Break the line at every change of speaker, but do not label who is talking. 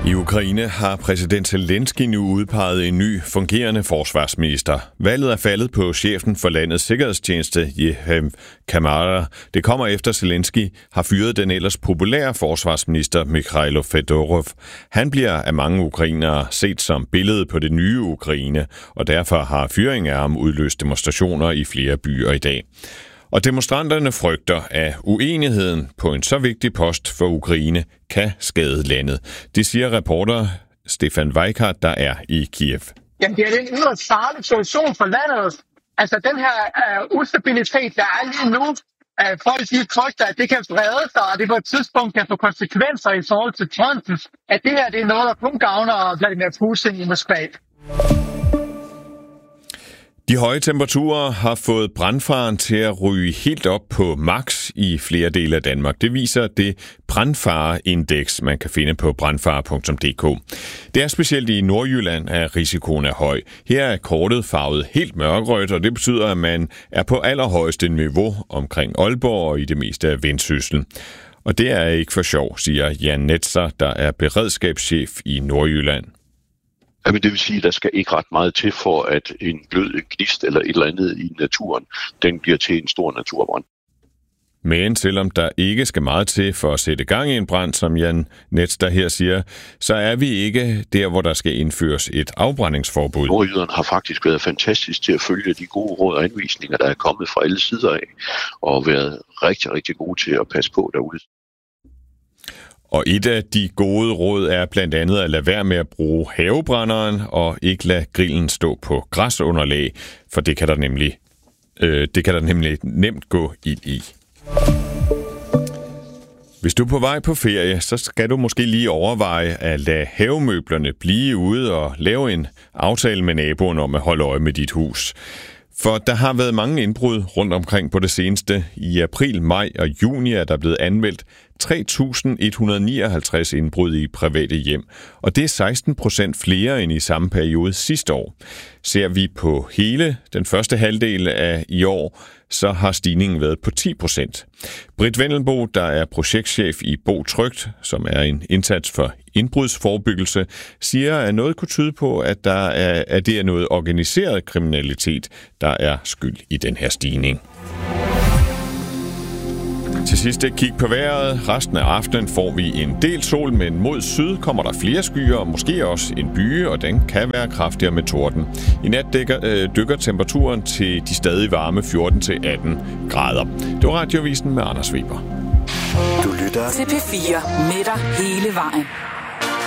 I Ukraine har præsident Zelensky nu udpeget en ny fungerende forsvarsminister. Valget er faldet på chefen for landets sikkerhedstjeneste, Yevhen Kamara. Det kommer efter Zelensky har fyret den ellers populære forsvarsminister Mikhailo Fedorov. Han bliver af mange ukrainere set som billedet på det nye Ukraine, og derfor har fyringen af ham udløst demonstrationer i flere byer i dag. Og demonstranterne frygter, at uenigheden på en så vigtig post for Ukraine kan skade landet. Det siger reporter Stefan Weikart, der er i Kiev.
Jamen, det er en yderst farlig situation for landet. Altså, den her ustabilitet, der er lige nu, folk de frygter, at det kan brede sig, og det på et tidspunkt kan få konsekvenser i forhold til fronten. At det her det er noget, der kun gavner Vladimir Putin i Moskva.
De høje temperaturer har fået brandfaren til at ryge helt op på max i flere dele af Danmark. Det viser det brandfareindeks, man kan finde på brandfare.dk. Det er specielt i Nordjylland, at risikoen er høj. Her er kortet farvet helt mørkrødt, og det betyder, at man er på allerhøjeste niveau omkring Aalborg og i det meste af Vendsyssel. Og det er ikke for sjov, siger Jan Netzer, der er beredskabschef i Nordjylland.
Jamen, det vil sige, at der skal ikke ret meget til for, at en blød gnist eller et eller andet i naturen, den bliver til en stor naturbrand.
Men selvom der ikke skal meget til for at sætte gang i en brand, som Jan Netzer her siger, så er vi ikke der, hvor der skal indføres et afbrændingsforbud.
Nordjyderne har faktisk været fantastisk til at følge de gode råd og anvisninger, der er kommet fra alle sider af, og været rigtig, rigtig gode til at passe på derude.
Og et af de gode råd er blandt andet at lade være med at bruge havebrænderen og ikke lade grillen stå på græsunderlag, for det kan der nemlig nemt gå ild i. Hvis du er på vej på ferie, så skal du måske lige overveje at lade havemøblerne blive ude og lave en aftale med naboen om at holde øje med dit hus. For der har været mange indbrud rundt omkring på det seneste. I april, maj og juni er der blevet anmeldt 3.159 indbrud i private hjem, og det er 16% flere end i samme periode sidste år. Ser vi på hele den første halvdel af i år, så har stigningen været på 10%. Britt Vendelbo, der er projektchef i Bo Trygt, som er en indsats for indbrudsforebyggelse, siger, at noget kunne tyde på, at det er noget organiseret kriminalitet, der er skyld i den her stigning. Til sidst et kig på vejret. Resten af aftenen får vi en del sol, men mod syd kommer der flere skyer og måske også en byge, og den kan være kraftigere med torden. I nat dykker temperaturen til de stadig varme 14-18 grader. Det var Radiovisen med Anders Weber.
Du lytter til P4 med dig hele vejen.